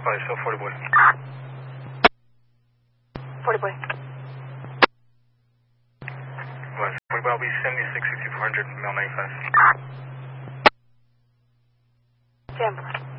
Alright, so 40 boy. 40 boy. Alright, 40 boy, I'll be 76, 6400, mile 95. Jam.